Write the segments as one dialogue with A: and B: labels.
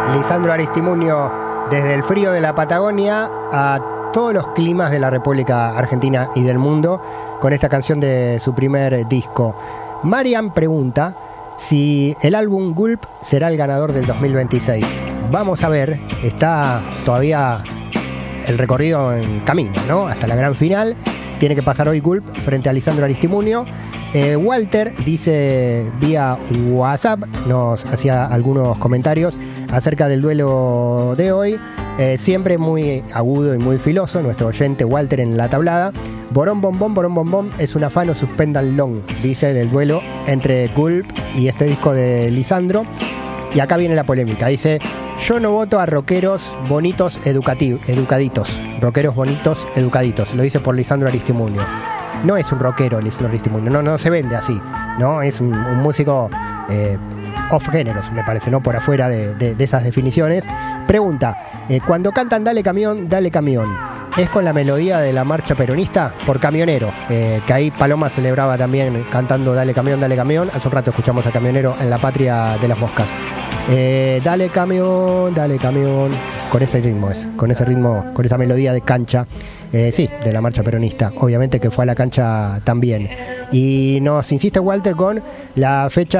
A: Lisandro Aristimuño, desde el frío de la Patagonia a todos los climas de la República Argentina y del mundo, con esta canción de su primer disco. Marian pregunta si el álbum Gulp será el ganador del 2026. Vamos a ver, está todavía el recorrido en camino, ¿no? Hasta la gran final. Tiene que pasar hoy Gulp frente a Lisandro Aristimuño. Walter dice vía WhatsApp, nos hacía algunos comentarios acerca del duelo de hoy. Siempre muy agudo y muy filoso, nuestro oyente Walter en la tablada. Borón bombón, es un afano, suspendan long, dice, del duelo entre Gulp y este disco de Lisandro. Y acá viene la polémica, dice: yo no voto a rockeros bonitos educaditos. Rockeros bonitos educaditos. Lo dice por Lisandro Aristimuño. No es un rockero Lisandro Aristimuño, no se vende así, ¿no? Es un músico off géneros, me parece, ¿no? Por afuera de esas definiciones. Pregunta, cuando cantan Dale Camión, ¿es con la melodía de la marcha peronista? Por Camionero, que ahí Paloma celebraba también cantando Dale Camión. Hace un rato escuchamos a Camionero en La Patria de las Moscas. Dale camión, con ese ritmo, con esa melodía de cancha. Sí, de la marcha peronista, obviamente que fue a la cancha también. Y nos insiste Walter con la fecha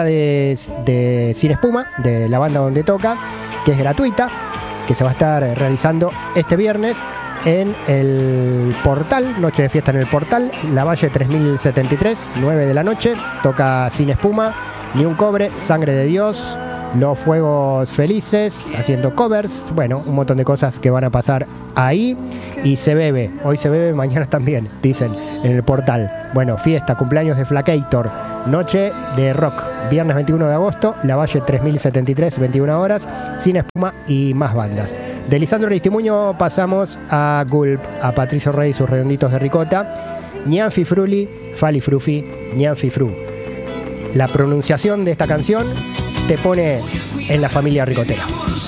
A: de Sin Espuma, de la banda donde toca, que es gratuita, que se va a estar realizando este viernes en el Portal, noche de fiesta en el Portal, Lavalle 3073, 9 de la noche, toca Sin Espuma, Ni un Cobre, Sangre de Dios, Los Fuegos Felices, haciendo covers, bueno, un montón de cosas que van a pasar ahí. Y se bebe, hoy se bebe, mañana también, dicen en el Portal. Bueno, fiesta, cumpleaños de Flacator, noche de rock, viernes 21 de agosto, Lavalle 3073, 21 horas, Sin Espuma y más bandas. De Lisandro Aristimuño pasamos a Gulp, a Patricio Rey y sus redonditos de ricota, Ñanfi Fruli, Fali Frufi, Ñanfi Fru. La pronunciación de esta canción te pone en la familia ricotera.